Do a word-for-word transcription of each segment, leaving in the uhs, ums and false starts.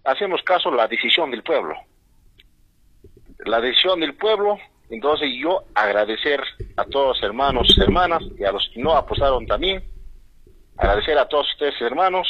hacemos caso a la decisión del pueblo. La decisión del pueblo, entonces yo agradecer a todos los hermanos y hermanas y a los que no apostaron también, agradecer a todos ustedes hermanos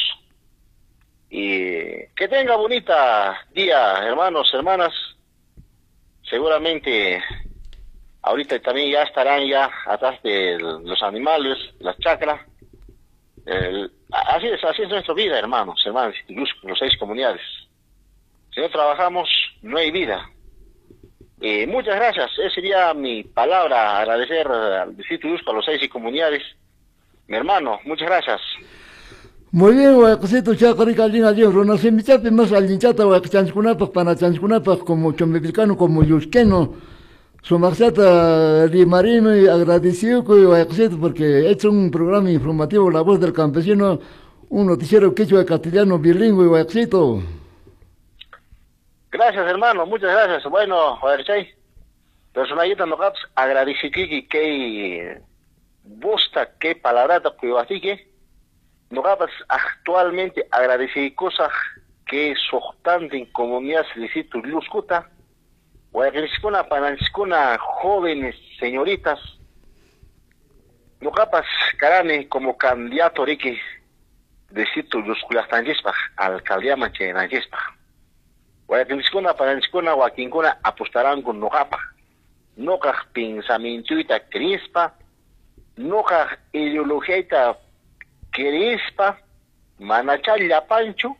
y que tenga bonita día, hermanos, hermanas. Seguramente ahorita también ya estarán ya atrás de los animales, las chacras. El, así es, así es nuestra vida, hermanos, hermanas, incluso los seis comunidades. Si no trabajamos, no hay vida. Eh, muchas gracias, esa sería mi palabra, agradecer al distrito de Yusco, a los seis comunidades. Mi hermano, muchas gracias. Muy bien, huacosito, chacarika, lina, libro, no se me chape más al linchata, huacachanscunapas, panachanscunapas, como chombepilcano, como yusqueno. Su marchata de Marino y agradecido con huacosito porque he hecho un programa informativo, La Voz del Campesino, un noticiero quechua castellano bilingüe, huacosito. Gracias, hermano, muchas gracias. Bueno, joder, chay. Personalita no caps, agradecido que bosta, que palabrata que yo así que no capas actualmente agradecido cosas que sohtan en comunidades licitud luscuta, o agradecida para jóvenes señoritas, no capas carane como candidato rique de sitio lusculastanjespa, alcaldía manche nanjespa. Guayaquiliscona, Pananiscona, Huaquincona apostarán con Nogapa. Noca pensamiento ita crispa, noca ideología ita crispa, manachal ya pancho,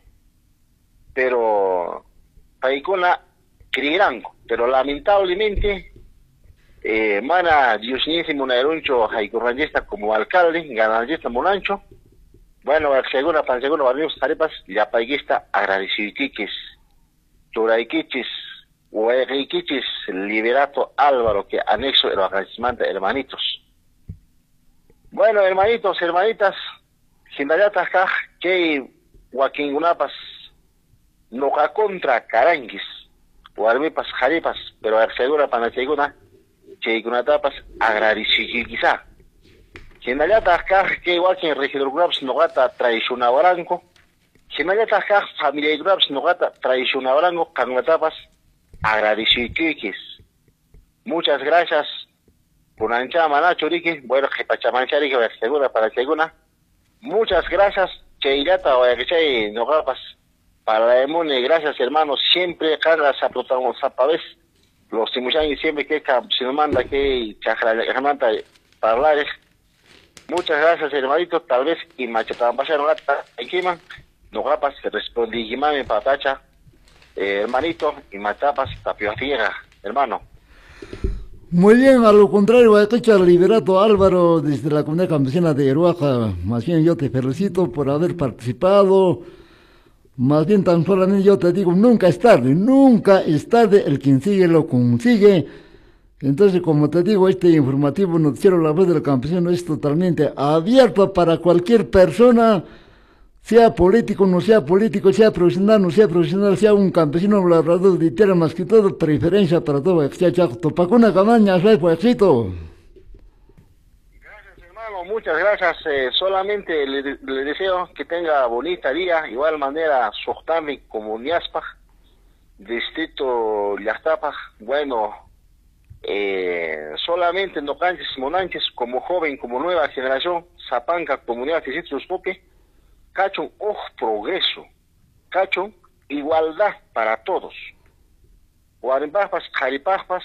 pero paicona creerán, pero lamentablemente, eh, mana diosnísimo naeruncho jaicorranjista como alcalde, gananjista monancho, bueno, segura, pan segura, barrios arepas, ya paiguista agradecido quiques. Turaiquichis, Huayquichis, Liberato Álvaro, que anexo el agradecimiento, hermanitos. Bueno, hermanitos, hermanitas, Jindayatas acá, que Huaquingunapas, no ca contra Caranguis, Huarmipas, Jaripas, pero segura para Cheguna, Chegunatapas, agradecido quizá. Jindayatas acá, que Huaquin Regidor Grabs, no gata traicionado Baranco. Si me gata acá, familia de Grabs, no gata, tradicional rango, canatapas, agradecido que muchas gracias por ancha manacho, rique, bueno, que pachamancha, rique, segura para segura. Muchas gracias, cheirata, o que chay, no grapas, para la emone, gracias hermanos, siempre cada zaplotamos zapabes, los timuchanes siempre que se nos manda que chajramanta parlares. Muchas gracias hermanito, tal vez, y machatam pasar gata, encima. No grapas, se respondí, Jimame Patacha, eh, hermanito, y Matapas, Tapio Fiera, hermano. Muy bien, a lo contrario, Huaycacha Liberato Álvaro, desde la comunidad campesina de Eruaja, más bien yo te felicito por haber participado, más bien tan solamente yo te digo, nunca es tarde, nunca es tarde, el quien sigue lo consigue. Entonces, como te digo, este informativo noticiero La Voz del Campesino es totalmente abierto para cualquier persona, sea político, no sea político, sea profesional, no sea profesional, sea un campesino labrador de tierra, más que todo, preferencia para todo, Topacuna, Camaña, soy éxito. Gracias, hermano, muchas gracias. Eh, solamente le, le deseo que tenga bonita día, igual manera, Sohtami, como Niaspaj, distrito Llastapaj, bueno, eh, solamente no canches, monanches, como joven, como nueva generación, Zapanca, comunidad, distritos Poque, cacho oh, progreso, cacho igualdad para todos. Guarimpapas, Jaripapas,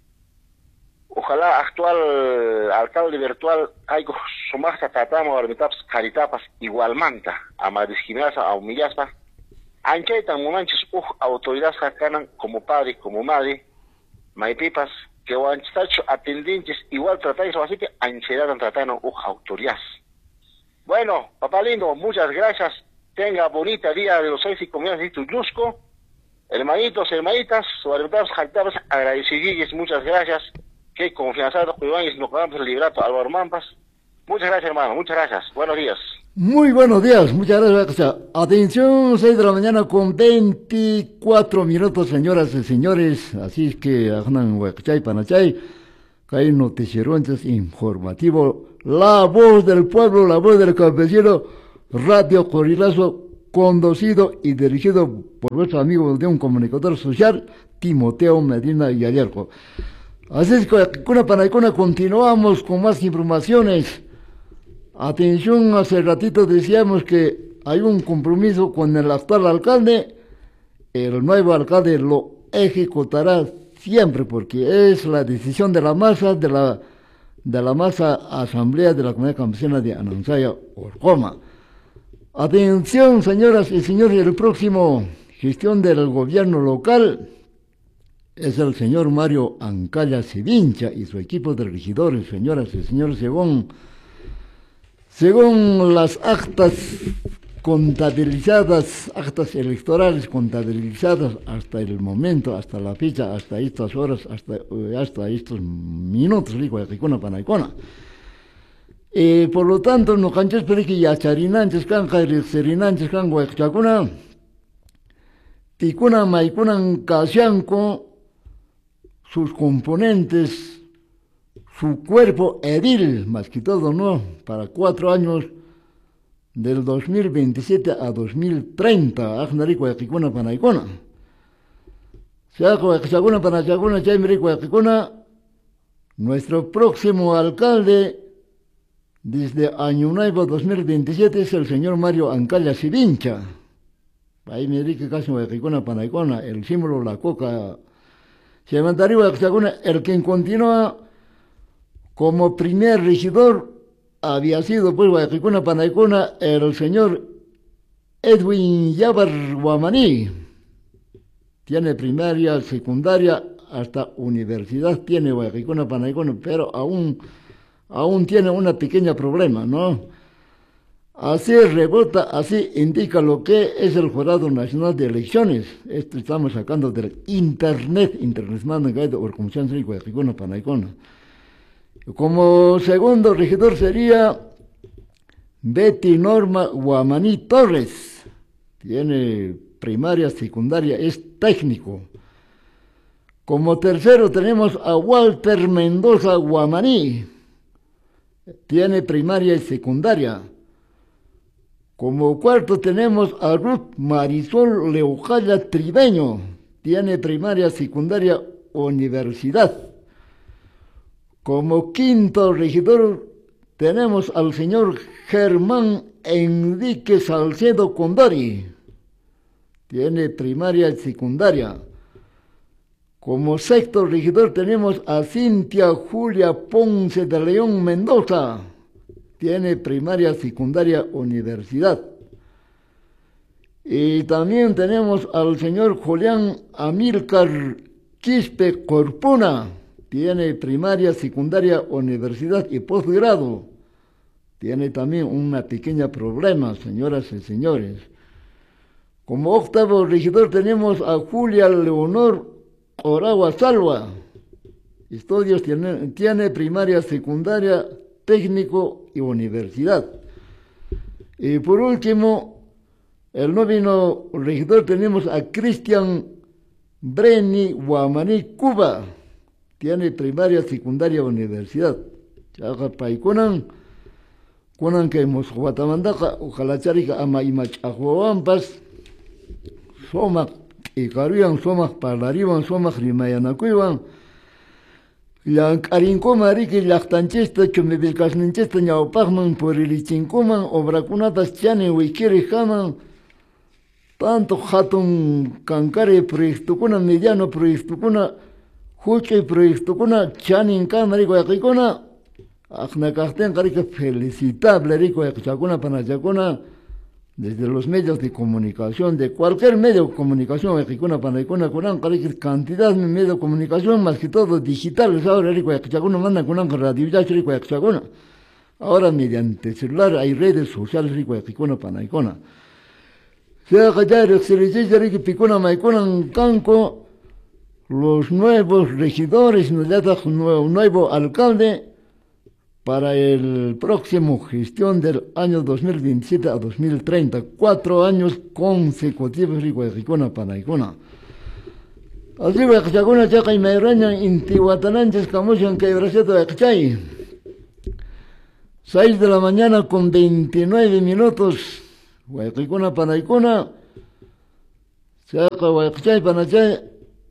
ojalá actual alcalde virtual, algo sumasta tatamo, Guarimpapas, Jaritapas, igualmanta, a discriminarse, a humillaspa, anchaitan monanches, uh, autoridades sacanan como padre, como madre, maipipas, que wanchacho atendientes, igual tratáis, así que anchedaran tratando, uh, autoridades. Bueno, papá lindo, muchas gracias. Tenga bonita día de los seis y comunidades de Tuyusco. Hermanitos, hermanitas, suavetabas, jaltabas, agradecidos, muchas gracias. Que confianzado, cuidáis, nos podamos librato, Álvaro Mampas. Muchas gracias, hermano, muchas gracias. Buenos días. Muy buenos días, muchas gracias. Atención, seis de la mañana con veinticuatro minutos, señoras y señores. Así es que, Ajnan, Huachay, Panachay, hay noticiero entonces informativo. La Voz del Pueblo, La Voz del Campesino, Radio Corilazo conducido y dirigido por vuestro amigo de un comunicador social, Timoteo Medina Yayarco. Así es que, Kuna Panaicona, continuamos con más informaciones. Atención, hace ratito decíamos que hay un compromiso con el actual alcalde. El nuevo alcalde lo ejecutará siempre, porque es la decisión de la masa, de la, de la masa asamblea de la comunidad campesina de Anansaya, Orcoma. Atención, señoras y señores, el próximo gestión del gobierno local es el señor Mario Ancaya Sivincha y su equipo de regidores, señoras y señores, según, según las actas contabilizadas, actas electorales contabilizadas hasta el momento, hasta la fecha, hasta estas horas, hasta, hasta estos minutos, digo, Ricona Panaicona. Eh, por lo tanto, no canchas periqui yacharinanches kan, kairixerinanches kan, huechacuna, ticuna maicunan casianco, sus componentes, su cuerpo edil, más que todo, ¿no? Para cuatro años, del dos mil veintisiete a dos mil treinta, ajnarico yakikuna panaikona. Saco yakisaguna panachaguna chaimrico yakikuna, nuestro próximo alcalde desde Año Nuevo dos mil veintisiete es el señor Mario Ancaya Sivincha. Ahí me dice que casi yakikuna panaikona, el símbolo la coca. Se mandaría yakisaguna, el quien continúa como primer regidor había sido, pues, Guayacicuna Panaicona, el señor Edwin Yabar Guamaní. Tiene primaria, secundaria, hasta universidad tiene Guayacicuna Panaicona, pero aún, aún tiene un pequeño problema, ¿no? Así rebota, así indica lo que es el Jurado Nacional de Elecciones. Esto estamos sacando del Internet, Internet Manda Gaida Orcomisión de Guayacicuna Panaicona. Como segundo regidor sería Betty Norma Guamaní Torres. Tiene primaria, secundaria, es técnico. Como tercero tenemos a Walter Mendoza Guamaní. Tiene primaria y secundaria. Como cuarto tenemos a Ruth Marisol Leojaya Tribeño. Tiene primaria, secundaria, universidad. Como quinto regidor tenemos al señor Germán Enrique Salcedo Condori. Tiene primaria y secundaria. Como sexto regidor tenemos a Cintia Julia Ponce de León Mendoza. Tiene primaria, secundaria, universidad. Y también tenemos al señor Julián Amílcar Quispe Corpuna. Tiene primaria, secundaria, universidad y posgrado. Tiene también un pequeño problema, señoras y señores. Como octavo regidor tenemos a Julia Leonor Oragua Salva. Estudios tiene, tiene primaria, secundaria, técnico y universidad. Y por último, el noveno regidor tenemos a Cristian Breni Guamaní Cuba. Tiene primaria, secundaria, universidad. Chaga paikunan, kunan que hemos guatamandaka, ojalá charica ama imach ajuampas, somak y caruyan, somak parlariban, somak rimayanakuiban, yang arinkoma riki lactanchesta, chumebilkasninchesta, ñaupagman por el ichinkuman, obrakunatas chane, wikiri jaman, tanto hatun kankare proyectukuna, mediano proyectukuna, Juche proyecto kuna chanin kan rico yakikuna akna kahten karika felicitable rico yakchakuna panachakuna desde los medios de comunicación de cualquier medio de comunicación yakikuna panachakuna kunan karika cantidad de medios de comunicación más que todo digitales ahora rico yakchakuna mandan kunan radio ya rico yakchakuna ahora mediante celular hay redes sociales rico yakikuna panachakuna sea kayar exercicio rico pikuna maikunan kanko los nuevos regidores, un nuevo, nuevo alcalde para el próximo gestión del año dos mil veintisiete a dos mil treinta, cuatro años consecutivos rico Ricona Panaicona. Así que Chacuna Chaca y Mayraña Intihuatananches Camuchan Quebraceto de Achay. seis de la mañana con veintinueve minutos. Wayqikuna panaykuna chayqa wayqichay panachay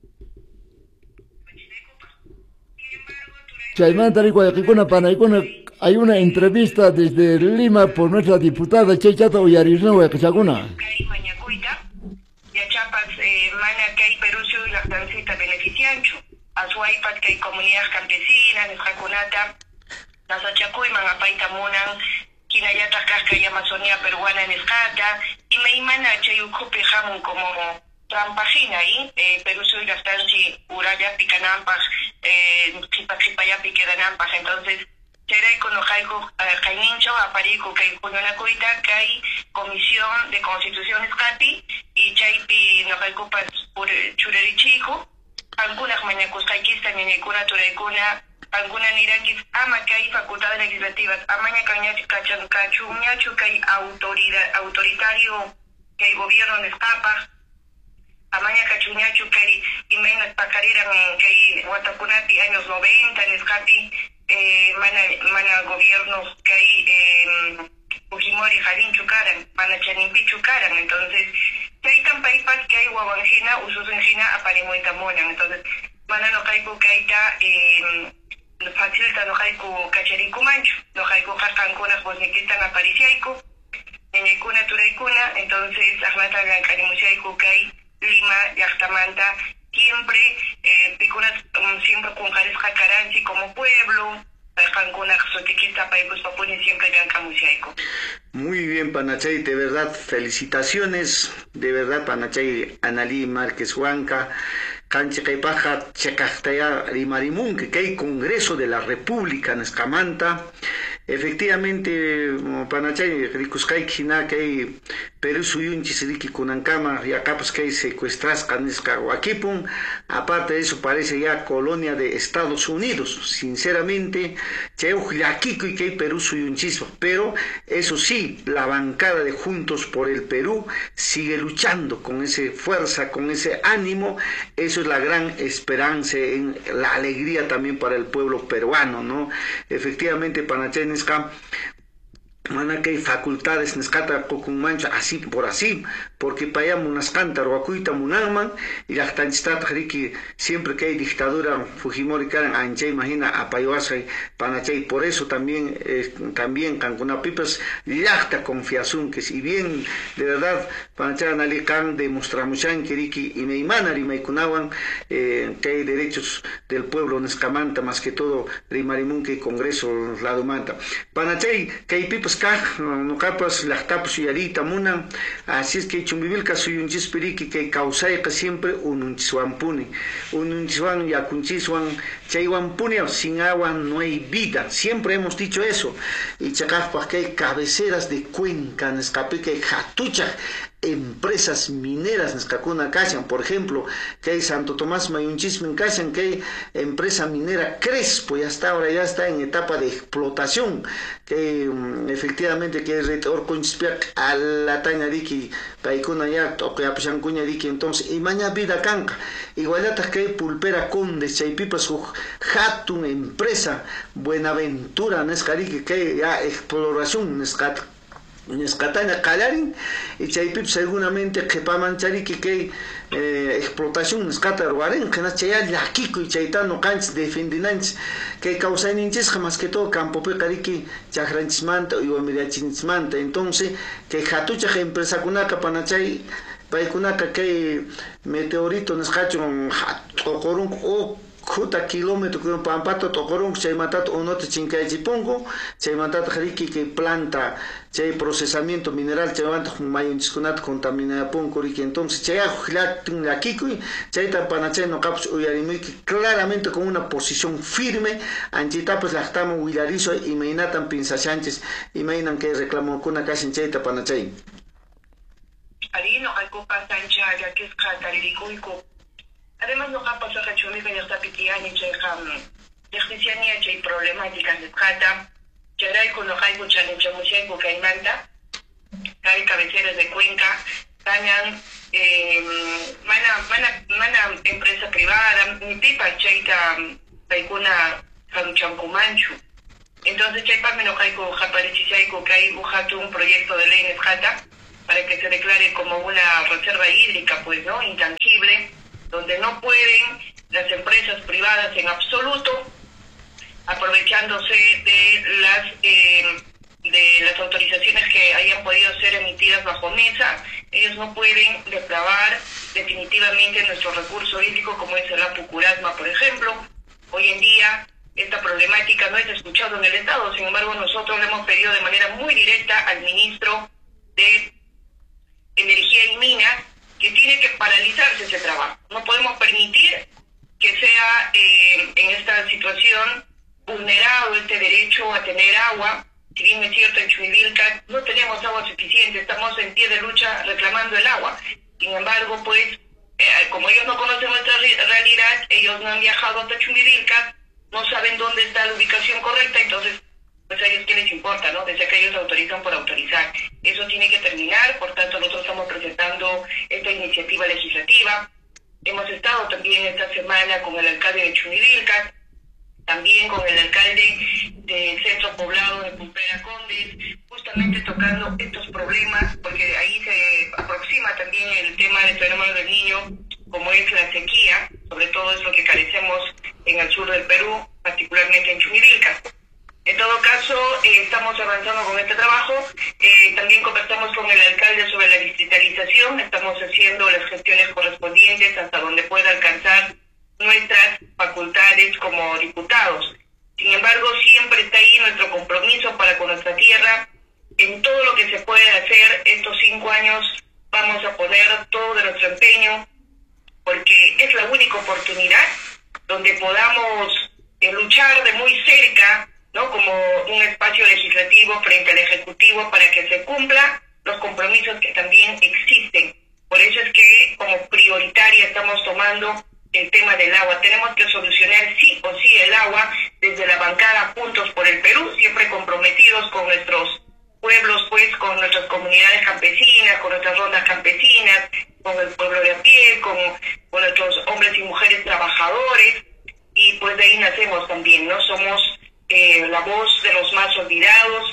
chaymanta rico wayqikuna panaykuna hay una entrevista desde Lima por nuestra diputada Chechata Uyarisna wayqichakuna yachapas mana kay Perucio y lactancita beneficiancho aswaypas kay comunidad campesina nisqakunata nasachakuyman apayta munan kinayata kasqay Amazonía peruana nisqata imaymana chay ukhupi hamun como trampajina y eh, Perucio y lactanci urallapi kananpaq eh, qipa qipallapi quedananpaq entonces Cheray conojaico Jainincho aparico kay kununakuyta kay Comisión de Constitución Escapi y chaypi nojaicupas por churerichico algunas mañakusqaykista ñañaykuna turaykuna alguna niranquis ama kay facultades legislativas amaña kañachu kachan kachuñachu kay autoridad autoritario kay gobierno nisqapa amaña kachuñachu kay imaynas pakariran kay watakunapi años noventa nisqapi eh, mana mana gobiernos que hay eh, Fujimori Jarinchu karan, mana chanimpichu karan, entonces hay tampaipas que hay guabanjina, ususenjina aparimuita monan, entonces mana no caigo que hay ta eh, facilita no caigo cachariku mancho, no caigo jacancuna pues ni quitan apariciaico, ñañaykuna turaykuna, entonces ahmata gancarimusiaico que hay Lima, Yachtamanta, siempre eh, picunas um, siempre con Jaresca Caranchi como pueblo, siempre muy bien, Panachay, de verdad, felicitaciones, de verdad, Panachay, Analí Márquez Huanca, Canche Caipaja, Checastaya, Rimarimun, que hay Congreso de la República en Escamanta. Efectivamente, Panachay, Ricuscay, Kina, que hay Perú Suyunchi, Siriki, Kunankama, y acá pues que hay secuestras, Canesca, Huaquipun. Aparte de eso, parece ya colonia de Estados Unidos. Sinceramente, Cheujiaquico y que hay Perú Suyunchismo. Pero eso sí, la bancada de Juntos por el Perú sigue luchando con esa fuerza, con ese ánimo. Eso es la gran esperanza, en la alegría también para el pueblo peruano, ¿no? Efectivamente, Panachay, mana que hay facultades nescata mancha así por así porque para allá unas cantar wakuita munalman y la tanchita que siempre que hay dictadura Fujimori karan anche imagina apayuasay Panachay por eso también eh, también Cancuna Pipas yachta confiación que si bien de verdad Panachay analican demostramos que riki y meimana rimaikunawan eh, que hay derechos del pueblo nescamanta más que todo rimarimun que Congreso la domanta Panachay que hay pipas no capas las tapas y arita muna así es que chumbivilca soy un chispiriki que causai que siempre un unchisuampuni un unchisuan y acunchiswan chaywampuni sin agua no hay vida siempre hemos dicho eso y chacafpas que hay cabeceras de cuenca en escape que hay jatucha empresas mineras en Escacuna Casan, por ejemplo, que hay Santo Tomás Mayunchisme en Casan, que hay empresa minera Crespo, ya está, ahora ya está en etapa de explotación, que um, efectivamente que es Orconchispiac a la Tañariki, Paicuna ya, Toqueapichancuñariki, entonces, y mañana vida canca, igualatas que hay Pulpera Conde, Chaypipas, su Hatun empresa, Buenaventura, Nescarique, que hay ya exploración, Nescat. Nescataña Calarin y Chaypip seguramente que para manchariki que eh, explotación Nescata Ruaren que nachaya la Kiko y Chaitano Canch defendinanch que causa ninches más que todo campo pecariki chajranchismanta y omiriachinsmanta entonces que jatucha que empresa kunaka panachay paikunaka que meteorito nescacho tocorun o Juta kilómetro que un pampato tocorón chay matato o no te chincaychipongo chay matato jariki que planta chay procesamiento mineral chay matato mayunchiskunat contaminada pongo riki entonces chay ajulatun la kikui chay tapanachay no capos uyarimui claramente con una posición firme anchita pues la estamos uyarizo y mainatan pinsachanches y mainan que reclamó con una casa chay tapanachay Arino alcopa sancha ya que es catariricuico Además, no capas a Hachumica y hasta Pitiani, Cheham, Justiciania, Chay problemáticas de Cata, Cheray con los Jaico Chanichamuseco, Caimanta, Cay cabeceras de Cuenca, Tanan, mana, mana, mana empresa privada, mi pipa, Chaita, Taikuna, Canchamcumanchu. Entonces, Chaypa, Menojaico, Japarichaico, Cay, Bujatu, un proyecto de ley en Escata, para que se declare como una reserva hídrica, pues, ¿no?, intangible, donde no pueden las empresas privadas en absoluto, aprovechándose de las eh, de las autorizaciones que hayan podido ser emitidas bajo mesa, ellos no pueden depravar definitivamente nuestro recurso hídrico como es el Apucurasma, por ejemplo. Hoy en día esta problemática no es escuchada en el Estado, sin embargo nosotros le hemos pedido de manera muy directa al ministro de Energía y Minas que tiene que paralizarse ese trabajo. No podemos permitir que sea eh, en esta situación vulnerado este derecho a tener agua. Si bien es cierto, en Chumivilcas no tenemos agua suficiente, estamos en pie de lucha reclamando el agua. Sin embargo, pues, eh, como ellos no conocen nuestra realidad, ellos no han viajado hasta Chumivilcas, no saben dónde está la ubicación correcta, entonces, pues a ellos qué les importa, ¿no? Desde que ellos autorizan por autorizar. Eso tiene que terminar, por tanto, nosotros estamos presentando esta iniciativa legislativa. Hemos estado también esta semana con el alcalde de Chumivilcas, también con el alcalde del centro poblado de Pulpera Condes, justamente tocando estos problemas, porque ahí se aproxima también el tema del fenómeno del Niño, como es la sequía, sobre todo es lo que carecemos en el sur del Perú, particularmente en Chumivilcas. En todo caso, eh, estamos avanzando con este trabajo, eh, también conversamos con el alcalde sobre la distritalización, estamos haciendo las gestiones correspondientes hasta donde pueda alcanzar nuestras facultades como diputados. Sin embargo, siempre está ahí nuestro compromiso para con nuestra tierra. En todo lo que se puede hacer estos cinco años vamos a poner todo de nuestro empeño, porque es la única oportunidad donde podamos eh, luchar de muy cerca, ¿no?, como un espacio legislativo frente al Ejecutivo para que se cumplan los compromisos que también existen. Por eso es que como prioritaria estamos tomando el tema del agua. Tenemos que solucionar sí o sí el agua desde la bancada Juntos por el Perú, siempre comprometidos con nuestros pueblos, pues con nuestras comunidades campesinas, con nuestras rondas campesinas, con el pueblo de a pie, con, con nuestros hombres y mujeres trabajadores, y pues de ahí nacemos también, ¿no? Somos eh, la voz de los más olvidados,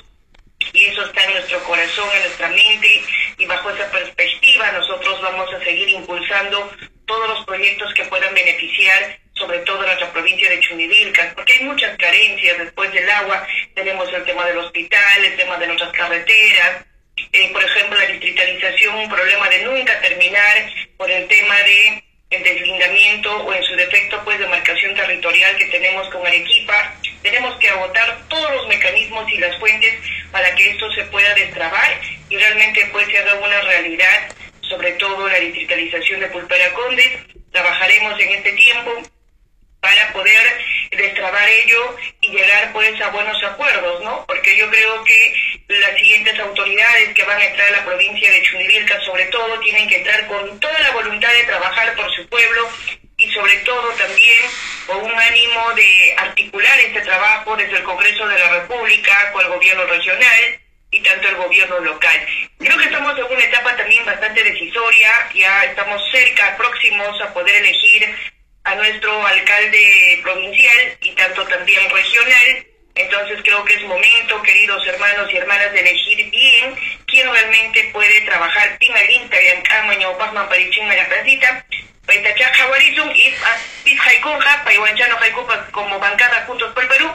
y eso está en nuestro corazón, en nuestra mente, y bajo esa perspectiva nosotros vamos a seguir impulsando todos los proyectos que puedan beneficiar sobre todo en nuestra provincia de Chumivilcas, porque hay muchas carencias después del agua. Tenemos el tema del hospital, el tema de nuestras carreteras, eh, por ejemplo la distritalización, un problema de nunca terminar por el tema de el deslindamiento o en su defecto pues demarcación territorial que tenemos con Arequipa. Tenemos que agotar todos los mecanismos y las fuentes para que esto se pueda destrabar y realmente pues se haga una realidad, sobre todo la distritalización de Pulpera Condes. Trabajaremos en este tiempo para poder destrabar ello y llegar pues a buenos acuerdos, ¿no? Porque yo creo que las siguientes autoridades que van a entrar a la provincia de Chumivilcas sobre todo tienen que entrar con toda la voluntad de trabajar por su pueblo y sobre todo también con un ánimo de articular este trabajo desde el Congreso de la República, con el gobierno regional y tanto el gobierno local. Creo que estamos en una etapa también bastante decisoria, ya estamos cerca, próximos a poder elegir a nuestro alcalde provincial y tanto también regional. Entonces creo que es momento, queridos hermanos y hermanas, de elegir bien quién realmente puede trabajar. Tingalinta y Ancamaño, Pazman Parichin, la placita, Paitacha Jaguarizum y Pis Jaikunja, Paiwanchano Jaikupa como bancada Juntos por el Perú.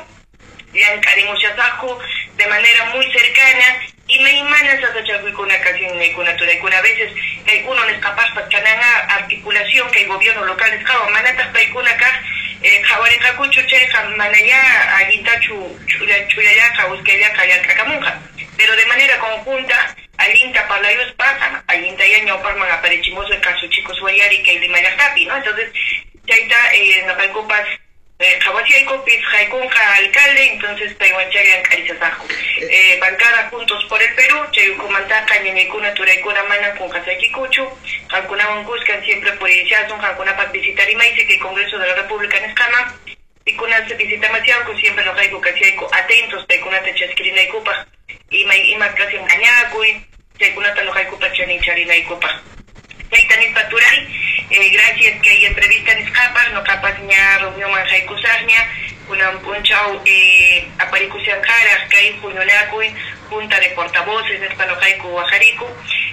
De manera muy cercana y me imanas a una canción y una natura a veces que uno no es capaz para tener articulación que el gobierno local es como manatas para una acá jaguareja cuchuche manaya alintachu chulaya busqueya cacamunja, pero de manera conjunta alinta para la yus pasa alinta ya no parman aparechimoso el caso chicos guayari que el de Mayacapi, ¿no? Entonces ya está en la palcopas Jaguachi Copis, Jaikunja alcalde, entonces Taiwancharian Carizazajo. Eh, bancada Juntos por el Perú, Chayucumantaca, Ñeñecuna, Turaicuna, Mana, con Casaquicuchu, Jalcunaban Cuscan, siempre por iniciación, Jalcunapac visitar y Maíz, que el Congreso de la República en Escama, y Cunas visita Macianco, siempre los Jaiku Caciaico, atentos, Taicunata Chasquirina y Cupa, y más casi en Cañacuy, Taicunata los Jaiku Pachanicharina y Cupa. Taitanit Paturay, eh, gracias que hay entrevista en escapar, no capaz ni a reunión en Jaikusarnia, una punchao eh, aparicusian caras que hay Junionacuy, junta de portavoces, Espano Jaiku Guajariku,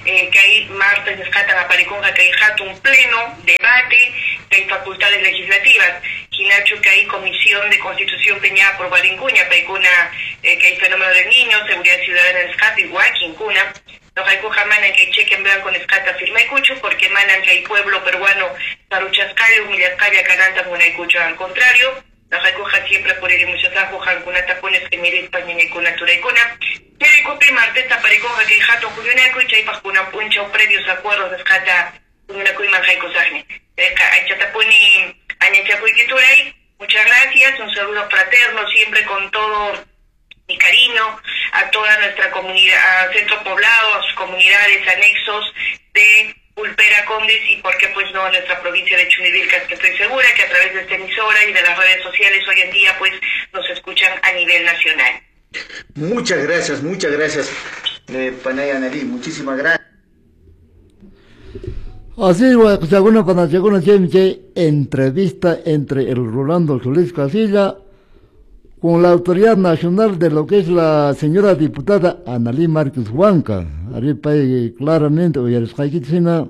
eh, que hay martes descatan a Pariconga que hay jato un pleno, debate, que hay facultades legislativas, Quinacho que hay comisión de constitución peñada por Barincuña, Paicuna eh, que hay fenómeno del niño, seguridad ciudadana en escata, igual Quincuna, los hay coja manan que chequen blanco en escata firma y cucho, porque manan que hay pueblo peruano, Taruchascaria, Humillascaria, Cananta, Munaycucho, al contrario, los hay coja siempre por el muchacho, Jancunata, pones que miren pañen y cuna, turaicuna, pero copi martes Pariconga que hay jato, Julianeco y chaipas con una puncha o previos acuerdos de escata, una cuima jaico sajne. Chatapuni, Añachacuiquituray, muchas gracias, un saludo fraterno, siempre con todo mi cariño a toda nuestra comunidad, a Centro Poblado, a sus comunidades, anexos de Pulpera, Condes y por qué pues no a nuestra provincia de Chunivilcas, que estoy segura que a través de esta emisora y de las redes sociales hoy en día pues nos escuchan a nivel nacional. Muchas gracias, muchas gracias, eh, Panaya Nari, muchísimas gracias. Así, Huayacachaguna, Panachaguna, Chemche, entrevista entre el Rolando Solís Casilla con la autoridad nacional de lo que es la señora diputada Analí Márquez Huanca. Arriba claramente, oye, es Jaiquitzina,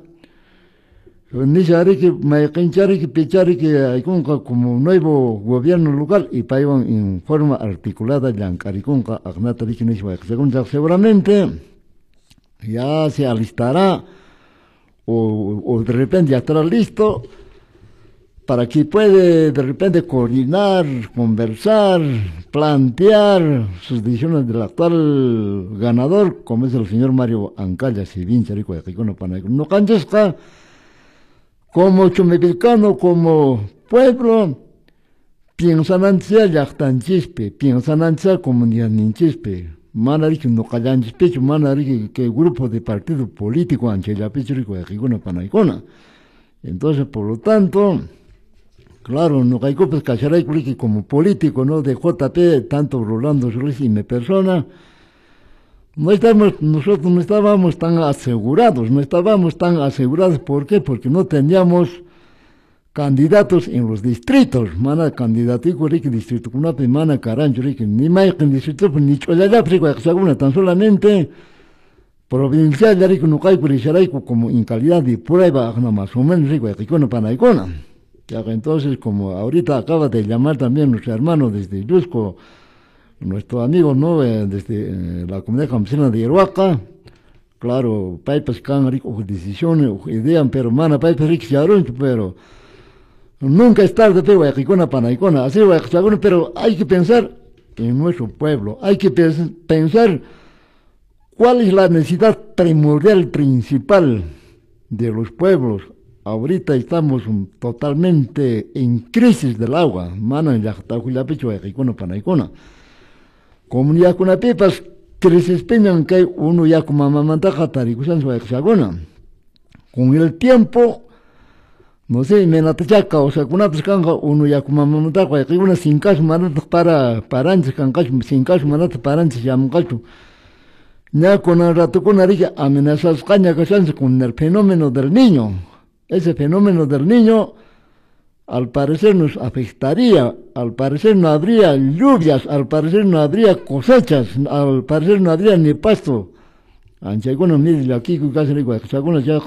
Nishariki, Maikinchariki, Pichariki, Aikunka como nuevo gobierno local y Paiwan en forma articulada, Yancarikunka, Agnatariki Nishuayacachaguna, seguramente ya se alistará. O, o de repente ya estará listo para que puede de repente coordinar, conversar, plantear sus decisiones del actual ganador, como es el señor Mario Ancaya, si bien charico de Jicono Panayco. No canchesca, como chumevilcano, como pueblo, piensan antes ya están chispe, piensan antes comunidad ninchispe. Manariki no callanchis pecho, manariki que grupo de partido político anche ya pecho rico de Jigona Panaicona. Entonces, por lo tanto, claro, no hay copes cacharay como político, ¿no? De J P, tanto Rolando Solís y mi persona, no estamos, nosotros no estábamos tan asegurados, no estábamos tan asegurados, ¿por qué? Porque no teníamos candidatos en los distritos, mana candidatico rico distrito, una mana carancho rico, ni más en distrito, ni cholaya rico, tan solamente provincial ya rico no cae por como en calidad de prueba, no más o menos rico, rico no panaicona. Ya que entonces, como ahorita acaba de llamar también nuestro hermano desde Yusco, nuestro amigo, ¿no? Desde eh, la comunidad campesina de Yeruaca, claro, paipas can rico decisiones, ideas, pero mana paipas rico ya pero nunca es tarde, pero Guayacicona, Panaicona, así Guayacicona, pero hay que pensar en nuestro pueblo, hay que pensar cuál es la necesidad primordial, principal de los pueblos. Ahorita estamos totalmente en crisis del agua, mana en Yactahuilapecho, Guayacicona, Panaicona. Comunidad con pipas, crisis peñan que uno ya como mamantaja taricusan su Guayacicona. Con el tiempo, no sé, me natachaca, o sea, una pescanga, uno ya como mamantaja, que una sin caso manata para parantes, sin caso manata parantes, ya mucacho. Ya con el rato con la amenazas caña que con el fenómeno del niño. Ese fenómeno del niño, al parecer nos afectaría, al parecer no habría lluvias, al parecer no habría cosechas, al parecer no habría ni pasto. Anche algunos miren aquí, casi digo, que algunos ya,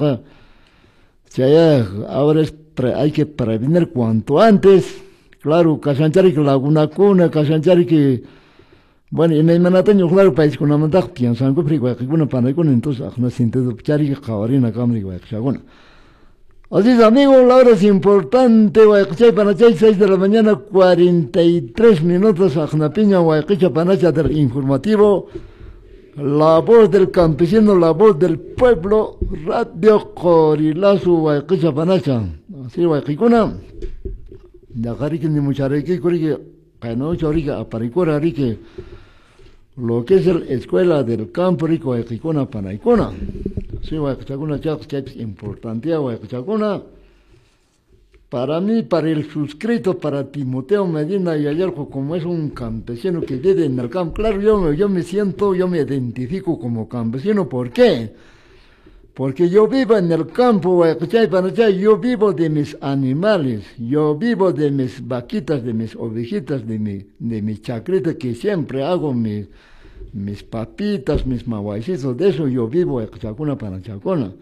ya, ahora es pre, hay que prevenir cuanto antes. Claro, Casanchari que Laguna Cuna, Casanchari que, bueno, en el Manateño, claro, país con la montaña, piensan que frigo, que una panacona, entonces, no siento de chari que cabarina, cámara, que saguna. Así es, amigos, la hora es importante, Guayachay Panachay, seis de la mañana, cuarenta y tres minutos, Ajnapiña, Guayaquicha Panacha del informativo, la voz del campesino, la voz del pueblo, Radio Corilazo, Guayaquicha Panacha. Así, Guayacicuna, Yacarique ni Muchareque, Corique, Canocha, Orique, Aparicora, Arique, lo que es la escuela del campo, Rico, Guayacicuna, Panaicona. Sí, Guayacachaguna, es importante, Guayacachaguna. Para mí, para el suscrito, para Timoteo Medina y Ayalco, como es un campesino que vive en el campo, claro, yo, yo me siento, yo me identifico como campesino, ¿por qué? Porque yo vivo en el campo, Guayacachay, Panachay, yo vivo de mis animales, yo vivo de mis vaquitas, de mis ovejitas, de mi, de mis chacritas, que siempre hago mis, mis papitas, mis maguaycitos, de eso yo vivo en Chacona para Chacona.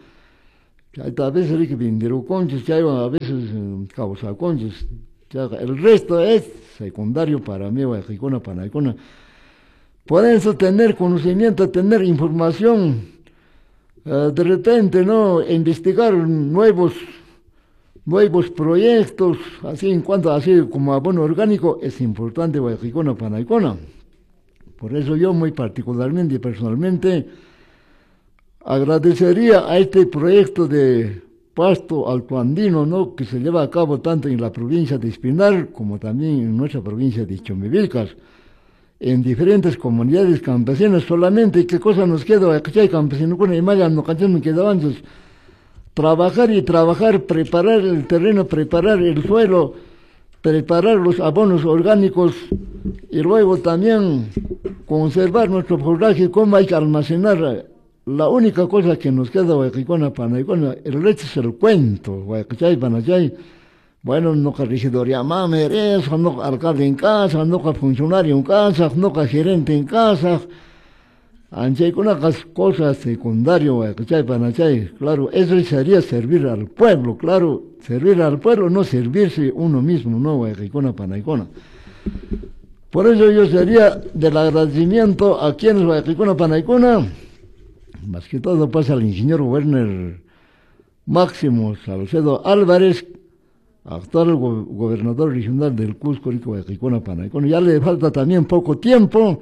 A veces hay que vender conchos, a veces causa conchos. El resto es secundario para mí, Chacona para Chacona. Por eso tener conocimiento, tener información, uh, de repente, ¿no? Investigar nuevos, nuevos proyectos, así en cuanto así como abono orgánico, es importante Chacona para Chacona. Por eso yo muy particularmente y personalmente agradecería a este proyecto de pasto altoandino, ¿no? Que se lleva a cabo tanto en la provincia de Espinar como también en nuestra provincia de Chomivilcas, en diferentes comunidades campesinas. Solamente, ¿qué cosa nos queda? Aquí hay campesinos con Imaya, no me queda antes. Trabajar y trabajar, preparar el terreno, preparar el suelo, preparar los abonos orgánicos y luego también conservar nuestro forraje, cómo hay que almacenar. La única cosa que nos queda, Huayquicona, Panaicona, el resto es el cuento, Huayquichay, Panachay. Bueno, no que regidoría mamer, eso, no alcalde en casa, no que funcionario en casa, no que gerente en casa. Anchay con unas cosas secundarias, Huayquichay, Panachay. Claro, eso sería servir al pueblo, claro, servir al pueblo, no servirse uno mismo, no, Huayquicona, Panaicona. Por eso yo sería del agradecimiento a quienes Huayquicona, Panaicona. Más que todo pasa al ingeniero Werner Máximo Salcedo Álvarez, actual go gobernador regional del Cusco, Rico, Huayquicona, Panaicona. Ya le falta también poco tiempo.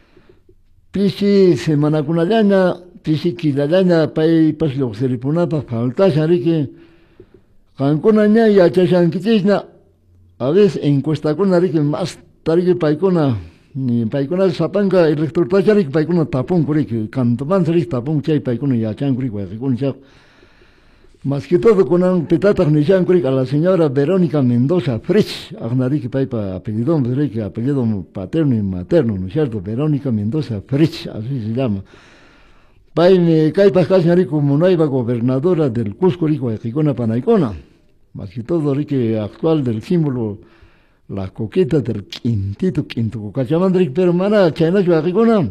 Pisi semana cunayaña, pisi quilayaña, pay paslo seripunapa, falta sharique. Cancunaña y achashanquitisna, a veces encuesta con rique más tarique paicona. Ni paikuna sapanga elector tacharik paikuna tapung kurik kantoman sarik tapung chay paikuna ya chan kurik Huayquicona chak. Más que todo con un petatak ni chan kurik a la señora Verónica Mendoza Frich, agnarik paipa apellido, apellido paterno y materno, ¿no es cierto? Verónica Mendoza Frich, así se llama. Pai me caipa casi como nueva gobernadora del Cusco, Huayquicona, Panaicona. Más que todo rique actual del símbolo la coqueta del quintito, quinto Cucachamandric, pero mana, China, Huayquicona,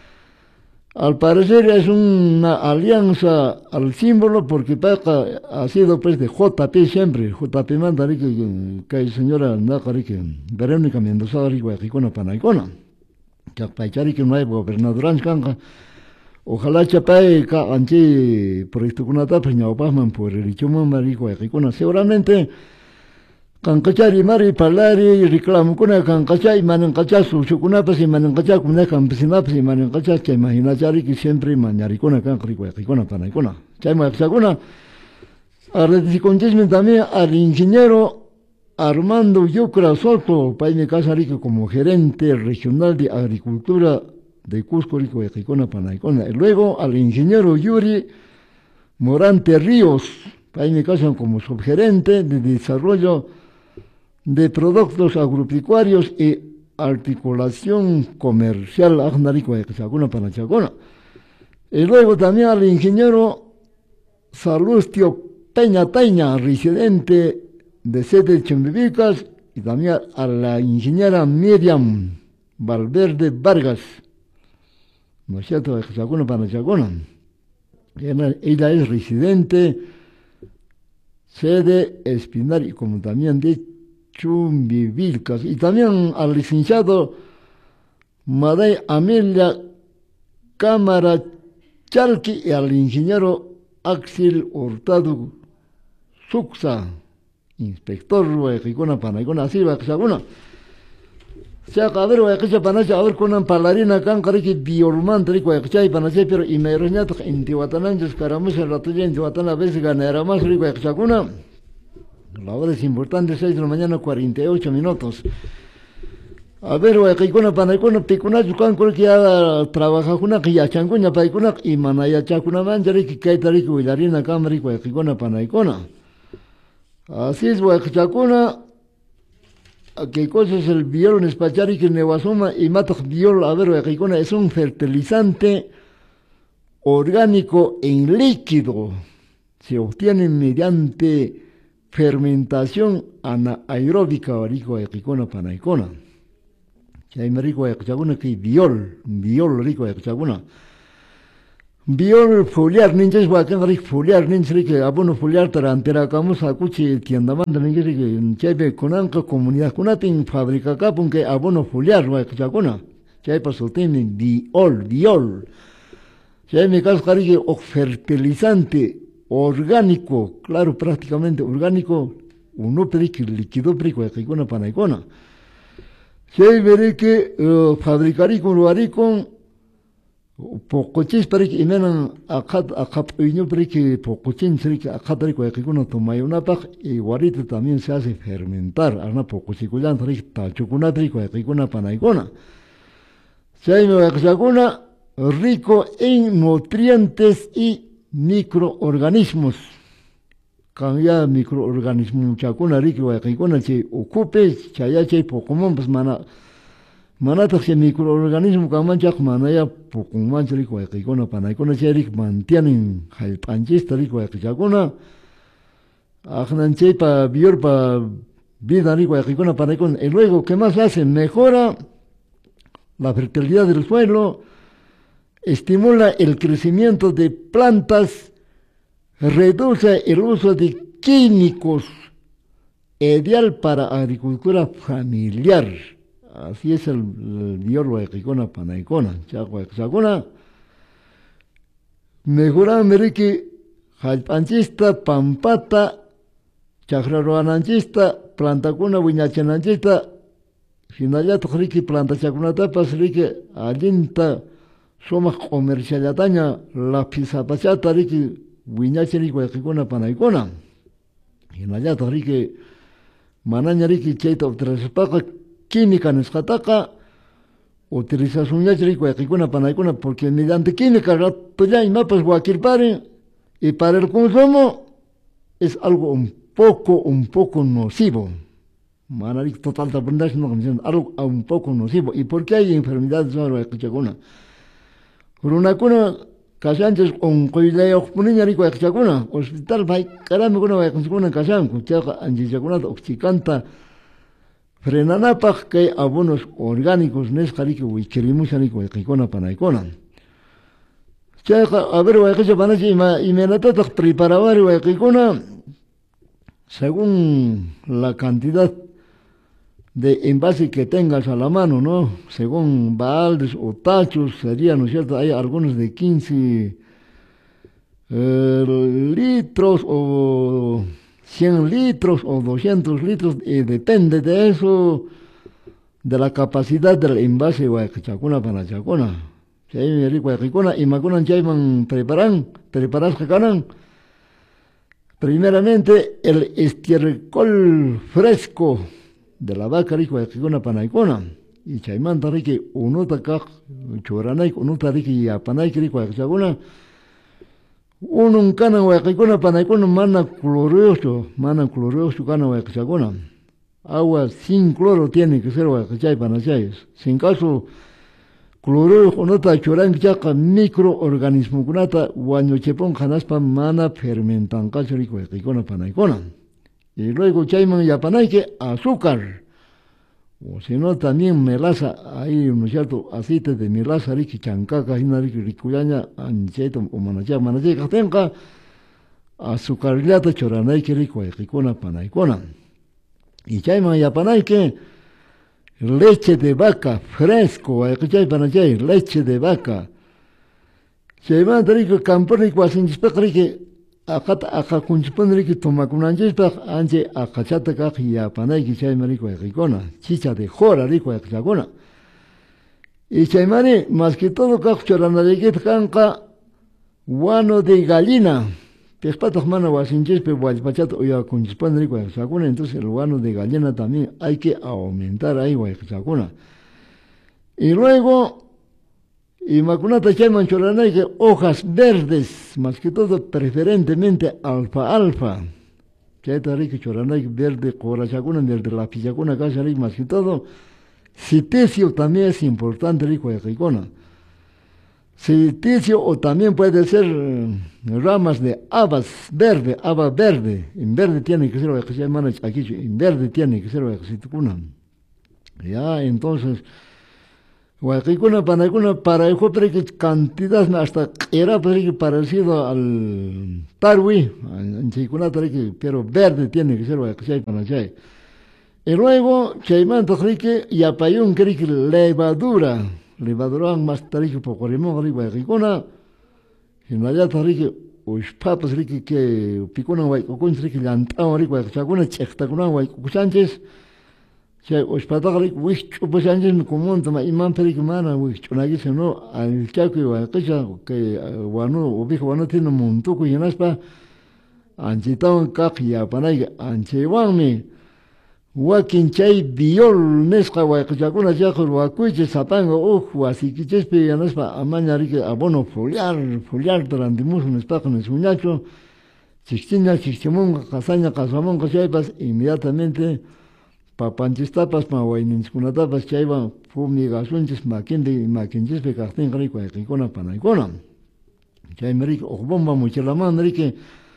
al parecer es una alianza al símbolo porque Paca ha sido pues de J P siempre, J P manda que hay señora Nakarique, Verónica Mendoza, Huayquicona, Panaicona, que Paichari que no hay gobernador Anchanga, ojalá Chapay, Anchi, proyecto con una tapa, Ñaupasman por el Ichuma, Marico, Huayquicona, seguramente. Kankachari mari palari reclamo kuna kankachai manankacha suchukuna y manankacha kuna campesinapas y manankacha que imaginachari que siempre mañaricona Huayquicona, Panaicona. Chay maxaguna agradecimiento también al ingeniero Armando Yucra Soto, país de casa rico como gerente regional de agricultura de Cusco, Huayquicona, Panaicona. Y luego al ingeniero Yuri Morante Ríos, país de casa como subgerente de desarrollo de productos agropecuarios y articulación comercial, Huayquicona, Panaicona. Y luego también al ingeniero Salustio Peña Taña, residente de sede de Chomivilcas, y también a la ingeniera Miriam Valverde Vargas, ¿no es cierto?, Huayquicona, Panaicona. Ella es residente sede Espinar y como también de Chomivilcas. Y también al licenciado Maday Amelia Cámara Chalqui y al ingeniero Axel Hurtado Suxa, inspector Huayquicona, Panaicona, así Huayquicona. Se a ver Huayquicona, Panacha, a ver con una palarina cancariki biolman, trico Huayquicona, Panacha, pero y me reñato en Tihuatananchos, Caramus, en Ratuya, en Tihuatana, a veces ganará más rico Huayquicona. La hora es importante, seis de la mañana, cuarenta y ocho minutos. A ver, Huayquicona, Panaicona, Picuna, Yucan, creo que ya trabaja con que ya chancuña, Paicuna, y Manaya Chacuna Manjari, que cae tarico, y la harina cámara, Huayquicona, Panaicona. Así es, Huayquicona. ¿Qué cosa es el biol en espachari que nevasoma y mata biol? A ver, Huayquicona es un fertilizante orgánico en líquido. Se obtiene mediante fermentación anaeróbica, Huayquicona, Panaicona. chay me rico yakchaguna que viol, viol rico yakchaguna. Viol foliar ninjas wakan rik foliar ninjas rik abono foliar tarantera kamu sakuchi tienda manda ninjas rik chaype kunanka comunidad kunatin fabrica kapun que abono foliar yakchaguna. Chay pasultimi viol, viol. Chay me casca rik o fertilizante orgánico, claro, prácticamente orgánico, uno perique líquido perico yakikuna panaikona. Chay veré que uh, fabricarí con luaricon pocochis perique imenan akat akap iño perique pocochin serique akatarico yakikuna tomayunapak y guarito también se hace fermentar, arna pocochiculan serique tachukuna perico yakikuna panaikona. Chay me yakakuna rico en nutrientes y microorganismos. Kaya microorganismo chakuna rico yakikuna che ocupe chaya che pocomon pues mana mana taxe microorganismo kaman chak mana ya pocomon rico yakikuna panaikuna che rico mantienen jalpanchista rico yakikuna ajnan che pa bior pa vida rico yakikuna panaikuna y luego ¿qué más hace? Mejora la fertilidad del suelo, estimula el crecimiento de plantas, reduce el uso de químicos, ideal para agricultura familiar. Así es el, el biólogo de Kikona Panaikona. Chagona, mejora meriki, jalpanchista, pampata, chakraroananchista, plantacuna, wiñachananchista, Finallata riki planta chakunatapas riki allinta somaq comercialataña la pisapachata riki wiñachi riki wayqikuna panaykuna. Hinallata riki manaña riki chayta utilizaspaqa química nisqataqa utilizasunñachi riki wayqikuna panaykuna porque mediante química ratulla imapas wakirpari y para el consumo es algo un poco, un poco nocivo. Manarik total taprendas no comisión algo un poco nocivo. ¿Y por qué hay enfermedades ahora que chaguna? Por una cuna casantes con cuidado punilla rico que chaguna hospital vai caramba kuna que chaguna casan que chaga anji chaguna oxicanta frenanapak que abonos orgánicos nesqari que wichirimus rico que cona panaikona. Chaga a ver que chaguna y me nata preparar que cona según la cantidad de envase que tengas a la mano, ¿no? Según baldes o tachos, sería, ¿no es cierto? Hay algunos de quince eh, litros o cien litros o doscientos litros, y depende de eso, de la capacidad del envase huaycachacuna para chacuna. Si hay rico huaycachacuna, y macunan chayman preparan, preparas que ganan. Primeramente, el estiércol fresco de la vaca rico de Kikuna Panaikona. Y chaymanta rique unuta kak churanaik, unuta rique yapanaik rico de Kikuna. Unun kana de Kikuna Panaikona mana clorioso, mana clorioso kana de Kikuna. Agua sin cloro tiene que ser de Kichay Panachayes. Sin caso, clorioso unuta churan chaka microorganismo kunata guanyochepon janaspa mana fermentan cacho rico de Kikuna Panaikona. Y luego chayman yapanaike azúcar, o si no también melaza, ahí no es cierto, aceite de melaza, riki chancaca, hina riki rikuyaña, ancheto, o manachá, manachá, katenka, azúcar lata choranaike rico, rikona panaikona. Y chayman yapanaike, leche de vaca, fresco, chay panachay, leche de vaca. Chayman rico, campo rico, asinchispek riki, akata akakunchipun riki tomakunanchispaq anche akachata kaq yapanayki chayma rico yakikuna chicha de jora rico yakchakuna y chaymani más que todo kaq choranarikita kanqa guano de gallina pespataq mana wasinchispi wallpachata uyakunchispun rico yakchakuna. Entonces el guano de gallina también hay que aumentar ahí yakchakuna. Y luego y macunata chayman choranayke hojas verdes, más que todo preferentemente alfa alfa. Chayta rico choranayke verde corachacuna, verde lapichacuna, casa rico, más que todo. Siticio también es importante rico yakikona. Siticio o también puede ser ramas de habas verde, haba verde. En verde tiene que ser aquí, en verde tiene que ser yakikuna. Ya, entonces Huayquicuna, Panaicuna, para el juego que cantidad hasta era parecido al tarwi, en Chicuna, pero verde tiene que ser Huayquichay, Panachay. Y luego, Chaimanta, que y apayón, que levadura, levadura más tarique, poco rimón, Huayquicuna, y no haya tarique, os papas, que picuna, Huayquicuna, que llantao, Huayquicuna, chectacuna, Huayquichanches. Chay ospataqrik wikchu pusanchis mi kumonta iman perik mana wikchu nagis no al chaku wa qisha que wanu ubija wanu tiene montuku yanaspa anchitawan kaqya panay anchiwanmi wakin chay biol nesqa wa qishakuna chaqur wa kuiche sapanga uj wasikichespi yanaspa amañariki abono foliar foliar tarantimus nespa con suñacho chichtina chichimunga qasaña qasamunga chaypas inmediatamente papanchistapas ma wayninchkunatapas chaywan fumigasunchis makindi makinchispi kaqtinqa riku ayqiykuna panaykuna chaymi riki uj bomba muchilaman riki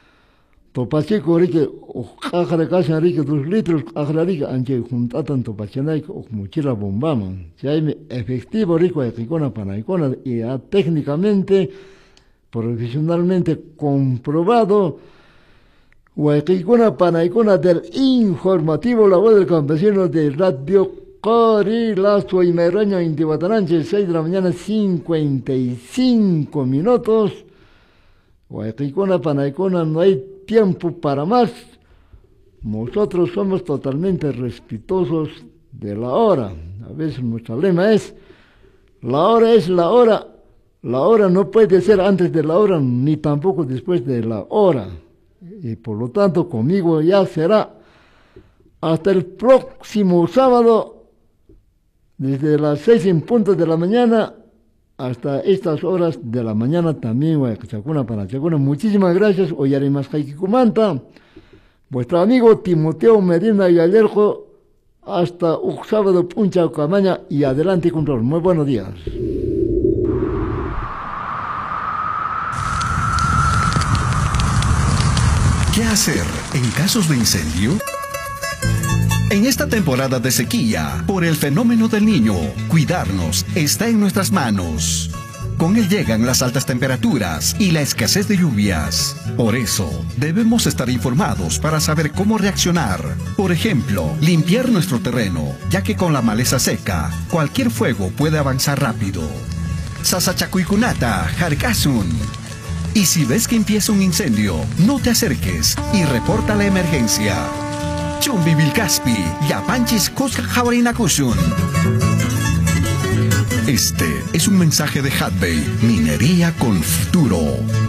topachiku riki uj q'aqra kashan riki dos litros q'aqra riki anchay juntatan topachanayku uj muchila bombaman chaymi efectivo riku ayqiykuna panaykuna y técnicamente profesionalmente comprobado. Huayquicuna, Panaicuna del informativo La Voz del Campesino de Radio Cori, Lazo y Meroño, Intihuataranche, seis de la mañana, cincuenta y cinco minutos. Huayquicuna, Panaicuna, no hay tiempo para más. Nosotros somos totalmente respetuosos de la hora. A veces nuestro lema es, la hora es la hora. La hora no puede ser antes de la hora, ni tampoco después de la hora. Y por lo tanto conmigo ya será hasta el próximo sábado desde las seis en punto de la mañana hasta estas horas de la mañana también. Muchísimas gracias. Oyarimas Jaikikumanta, vuestro amigo Timoteo Medina y Alerjo, hasta un sábado puncha camaña y adelante control. Muy buenos días. ¿Qué hacer en casos de incendio? En esta temporada de sequía, por el fenómeno del Niño, cuidarnos está en nuestras manos. Con él llegan las altas temperaturas y la escasez de lluvias. Por eso, debemos estar informados para saber cómo reaccionar. Por ejemplo, limpiar nuestro terreno, ya que con la maleza seca, cualquier fuego puede avanzar rápido. Sasachacuicunata, Jarkasun. Y si ves que empieza un incendio, no te acerques y reporta la emergencia. Chumbi Vilcaspi, Yapanchis Kuska Jaurinakushun. Este es un mensaje de Hadbey, Minería con Futuro.